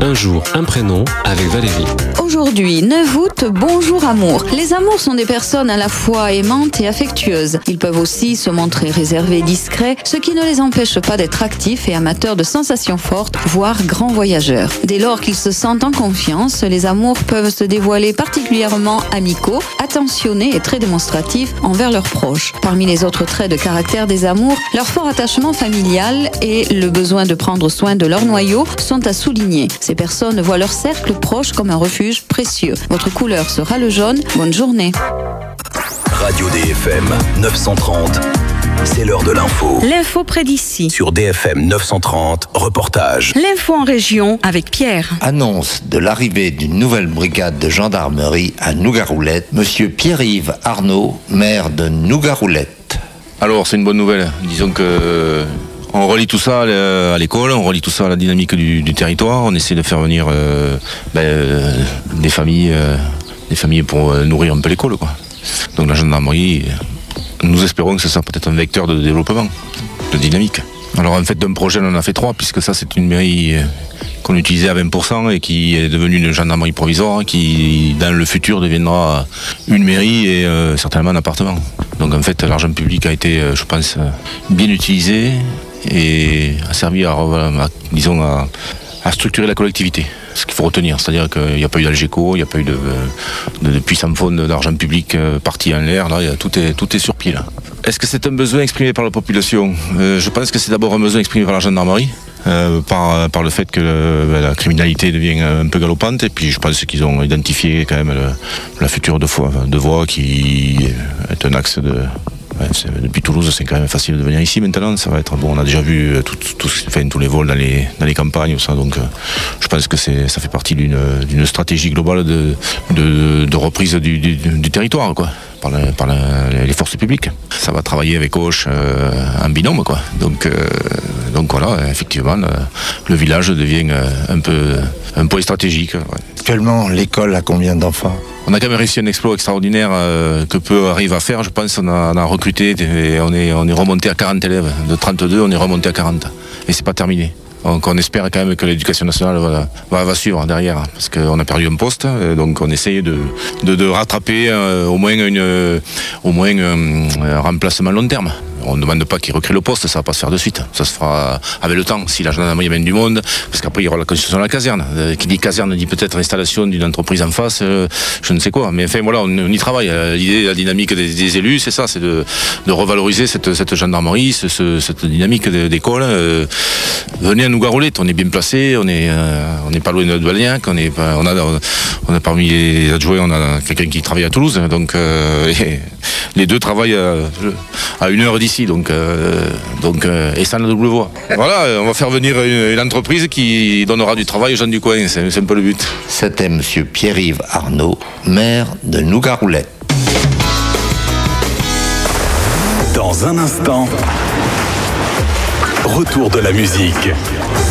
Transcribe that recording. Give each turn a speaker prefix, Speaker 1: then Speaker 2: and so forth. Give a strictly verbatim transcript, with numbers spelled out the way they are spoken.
Speaker 1: Un jour, un prénom avec Valérie.
Speaker 2: Aujourd'hui, neuf août, bonjour amour. Les amours sont des personnes à la fois aimantes et affectueuses. Ils peuvent aussi se montrer réservés et discrets, ce qui ne les empêche pas d'être actifs et amateurs de sensations fortes, voire grands voyageurs. Dès lors qu'ils se sentent en confiance, les amours peuvent se dévoiler particulièrement amicaux, attentionnés et très démonstratifs envers leurs proches. Parmi les autres traits de caractère des amours, leur fort attachement familial et le besoin de prendre soin de leur noyau sont à souligner. Ces personnes voient leur cercle proche comme un refuge précieux. Votre couleur sera le jaune. Bonne journée.
Speaker 3: Radio D F M neuf cent trente, c'est l'heure de l'info.
Speaker 4: L'info près d'ici.
Speaker 3: Sur D F M neuf cent trente, reportage.
Speaker 4: L'info en région avec Pierre.
Speaker 5: Annonce de l'arrivée d'une nouvelle brigade de gendarmerie à Nougaroulette. Monsieur Pierre-Yves Arnaud, maire de Nougaroulette.
Speaker 6: Alors, c'est une bonne nouvelle. Disons que on relie tout ça à l'école, on relie tout ça à la dynamique du, du territoire. On essaie de faire venir euh, ben, euh, des familles, euh, des familles pour euh, nourrir un peu l'école, quoi. Donc la gendarmerie, nous espérons que ce sera peut-être un vecteur de développement, de dynamique. Alors en fait d'un projet on en a fait trois, puisque ça c'est une mairie qu'on utilisait à vingt pour cent et qui est devenue une gendarmerie provisoire, qui dans le futur deviendra une mairie et euh, certainement un appartement. Donc en fait l'argent public a été, je pense, bien utilisé et a servi à, à disons, à, à structurer la collectivité. Ce qu'il faut retenir, c'est-à-dire qu'il n'y a pas eu d'Algeco, il n'y a pas eu de, de, de puissant fonds d'argent public parti en l'air, là, tout est, tout est sur pied. Là. Est-ce que c'est un besoin exprimé par la population ? euh, Je pense que c'est d'abord un besoin exprimé par la gendarmerie, euh, par, par le fait que euh, la criminalité devient un peu galopante, et puis je pense qu'ils ont identifié quand même le, la future de voie, de voie qui est un axe de... Ouais, depuis Toulouse, c'est quand même facile de venir ici maintenant. Ça va être bon. On a déjà vu tout, tout, enfin, tous les vols dans les, dans les campagnes, ça, donc euh, je pense que c'est, ça fait partie d'une, d'une stratégie globale de, de, de reprise du, du, du territoire, quoi, par, la, par la, les forces publiques. Ça va travailler avec Auch euh, en binôme, quoi. Donc, euh, donc voilà, effectivement, le, le village devient un peu un point stratégique. Ouais.
Speaker 5: Actuellement, l'école a combien d'enfants ?
Speaker 6: On a quand même réussi un exploit extraordinaire euh, que peu arrivent à faire. Je pense qu'on a, on a recruté et on est, on est remonté à quarante élèves. De trente-deux, on est remonté à quarante. Et c'est pas terminé. Donc on espère quand même que l'éducation nationale va, va, va suivre derrière, parce qu'on a perdu un poste, donc on essaye de, de, de rattraper euh, au moins, une, euh, au moins un, un remplacement long terme. On ne demande pas qu'ils recréent le poste, ça va pas se faire de suite. Ça se fera avec le temps, si la gendarmerie amène du monde, parce qu'après il y aura la construction de la caserne. Euh, qui dit caserne dit peut-être l'installation d'une entreprise en face, euh, je ne sais quoi. Mais enfin voilà, on, on y travaille. Euh, l'idée, la dynamique des, des élus, c'est ça, c'est de, de revaloriser cette, cette gendarmerie, ce, ce, cette dynamique d'école. Euh, venez à Nougaroulette, on est bien placé, on est, euh, on n'est pas loin de Valgnac, on est, on a, on a parmi les adjoints, on a quelqu'un qui travaille à Toulouse, donc euh, les deux travaillent à, à une heure d'ici. Donc, euh, donc euh, et ça la double voie. Voilà, on va faire venir une, une entreprise qui donnera du travail aux gens du coin, c'est, c'est un peu le but.
Speaker 5: C'était monsieur Pierre-Yves Arnaud, maire de Nougaroulette.
Speaker 3: Dans un instant, retour de la musique.